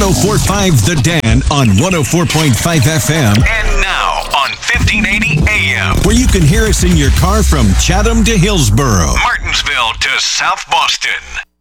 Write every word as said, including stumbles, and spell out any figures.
oh four point five The Dan on one oh four point five F M. And now on fifteen eighty A M. Where you can hear us in your car from Chatham to Hillsboro, Martinsville to South Boston.